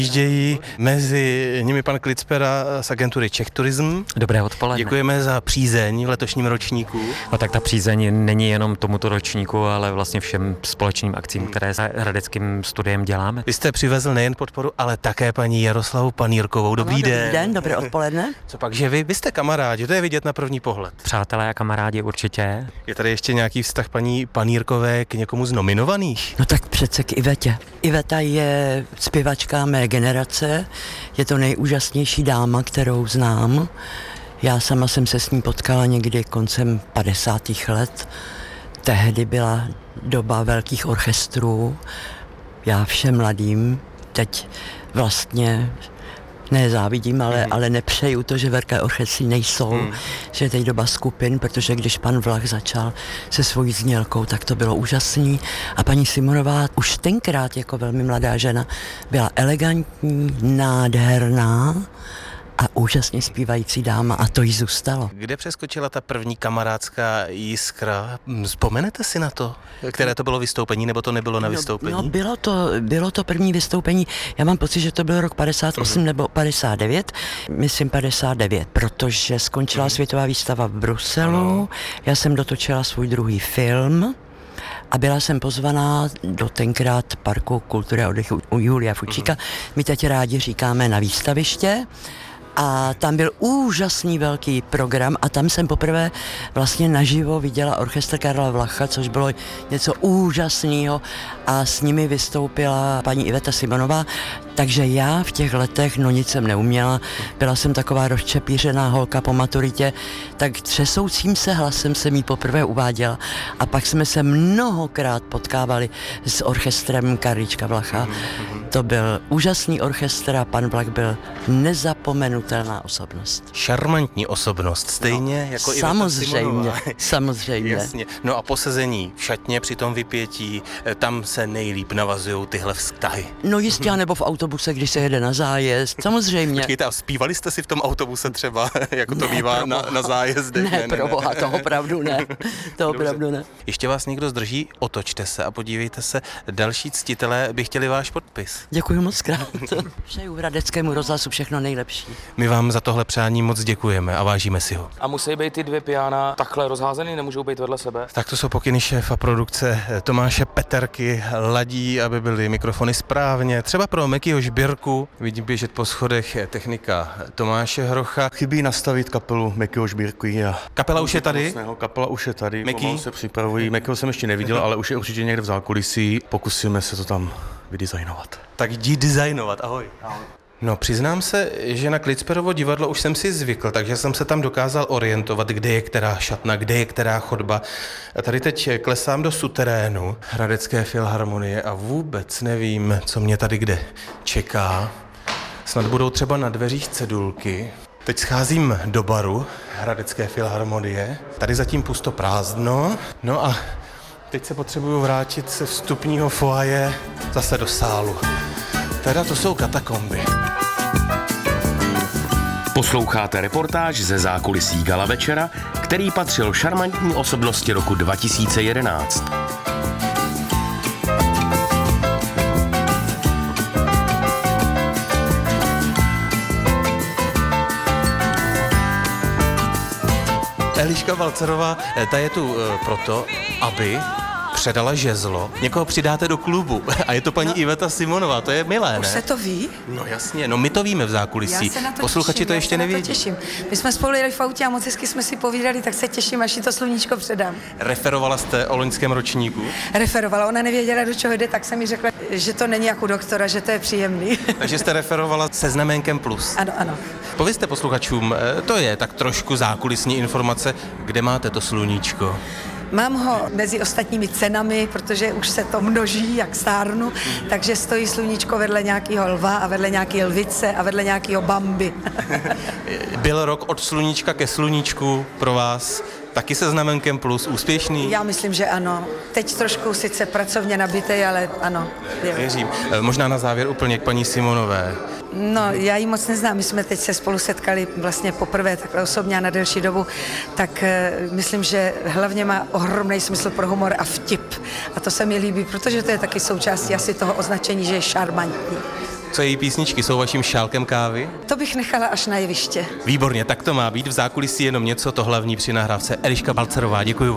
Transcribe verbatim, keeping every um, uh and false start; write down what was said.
Jíždějí mezi nimi pan Klicpera z agentury Czech Tourism. Dobré odpoledne. Děkujeme za přízeň v letošním ročníku. No tak ta přízeň není jenom tomuto ročníku, ale vlastně všem společným akcím, které s Hradeckým studiem děláme. Vy jste přivezl nejen podporu, ale také paní Jaroslavu Panýrkovou. Dobrý Ano, den. Dobrý den, dobré odpoledne. Co pak, že vy? Vy jste kamarádi, to je vidět na první pohled. Přátelé a kamarádi určitě. Je tady ještě nějaký vztah paní Panýrkové k někomu z nominovaných? No tak přece k Ivetě. Iveta je zpěvačka mé generace, je to nejúžasnější dáma, kterou znám. Já sama jsem se s ní potkala někdy koncem padesátých let. Tehdy byla doba velkých orchestrů. Já všem mladým teď vlastně nezávidím, ale, ale nepřeju to, že velké orchestry nejsou, hmm. že je teď doba skupin, protože když pan Vlach začal se svojí znělkou, tak to bylo úžasný. A paní Simonová už tenkrát jako velmi mladá žena byla elegantní, nádherná a úžasně zpívající dáma a to jí zůstalo. Kde přeskočila ta první kamarádská jiskra? Vzpomenete si na to? Které to bylo vystoupení, nebo to nebylo na vystoupení? No, no bylo, to, bylo to první vystoupení, já mám pocit, že to byl rok padesát osm uh-huh. nebo padesát devět, myslím padesát devět, protože skončila uh-huh. světová výstava v Bruselu, uh-huh. já jsem dotočila svůj druhý film, a byla jsem pozvaná do tenkrát Parku kultury a oddechu u Julia Fučíka. My teď rádi říkáme na výstaviště. A tam byl úžasný velký program a tam jsem poprvé vlastně naživo viděla orchestr Karla Vlacha, což bylo něco úžasného a s nimi vystoupila paní Iveta Simonová. Takže já v těch letech, no nic jsem neuměla, byla jsem taková rozčepířená holka po maturitě, tak třesoucím se hlasem jsem jí poprvé uváděla a pak jsme se mnohokrát potkávali s orchestrem Karlička Vlacha. To byl úžasný orchestr a pan Vlach byl nezapomenutelná osobnost. Šarmantní osobnost, stejně no, jako Iveta Simonová. Samozřejmě. Jasně. No a posezení v šatně při tom vypětí, tam se nejlíp navazují tyhle vztahy. No jistě, nebo v autobuse, když se jede na zájezd, samozřejmě. Počkejte, a zpívali jste si v tom autobuse třeba, jako to ne, bývá na, na zájezdech? Ne, ne, ne, pro boha, to opravdu ne. To opravdu ne. Ještě vás někdo zdrží, otočte se a podívejte se, další ctitelé by chtěli váš podpis. Děkuji moc krát. Přeju Hradeckému rozhlasu všechno nejlepší. My vám za tohle přání moc děkujeme a vážíme si ho. A musí být ty dvě piana takhle rozházený, nemůžou být vedle sebe? Tak to jsou pokyny šéfa produkce Tomáše Peterky, ladí, aby byly mikrofony správně. Třeba pro Mekyho Žbírku, vidím běžet po schodech technika Tomáše Hrocha. Chybí nastavit kapelu Mekyho Žbírky. A kapela už je tady? Kapela už je tady, Meky? pomalu se připravují. Mekyho jsem ještě neviděl, ale už je určitě někde v zákulisí. Pokusíme se to tam vydesignovat. Tak jdi designovat, ahoj. ahoj. No, přiznám se, že na Klicperovo divadlo už jsem si zvykl, takže jsem se tam dokázal orientovat, kde je která šatna, kde je která chodba. A tady teď klesám do suterénu Hradecké filharmonie a vůbec nevím, co mě tady kde čeká. Snad budou třeba na dveřích cedulky. Teď scházím do baru Hradecké filharmonie. Tady zatím pusto prázdno. No a teď se potřebuju vrátit se vstupního foaje zase do sálu. Teda to jsou katakomby. Posloucháte reportáž ze zákulisí gala večera, který patřil šarmantní osobnosti roku dva tisíce jedenáct. Eliška Balcarová, ta je tu proto, aby předala žezlo. Někoho přidáte do klubu a je to paní no. Iveta Simonová, to je milé, ne? Už se to ví? No jasně, no my to víme v zákulisí. Já se na to Posluchači těším, to ještě nevědí. To těším. My jsme spolu jeli v autě a moc hezky jsme si povídali, tak se těším, až jí to sluníčko předám. Referovala jste o loňském ročníku? Referovala, ona nevěděla, do čeho jde, tak jsem mi řekla, že to není jako doktora, že to je příjemný. Takže jste referovala se znamenkem plus. Ano, ano. Povězte posluchačům, to je tak trošku zákulisní informace, kde máte to sluníčko? Mám ho mezi ostatními cenami, protože už se to množí, jak stárnu, takže stojí sluníčko vedle nějakého lva a vedle nějaké lvice a vedle nějakého bamby. Byl rok od sluníčka ke sluníčku pro vás taky se znamenkem plus úspěšný? Já myslím, že ano. Teď trošku sice pracovně nabitej, ale ano. Věřím. Možná na závěr úplně k paní Simonové. No, já ji moc neznám, my jsme teď se spolu setkali vlastně poprvé takhle osobně a na delší dobu, tak uh, myslím, že hlavně má ohromný smysl pro humor a vtip. A to se mi líbí, protože to je taky součástí asi toho označení, že je šarmantní. Co její písničky jsou vaším šálkem kávy? To bych nechala až na jeviště. Výborně, tak to má být. V zákulisí jenom něco, to hlavní při nahrávce. Eliška Balcarová, děkuji.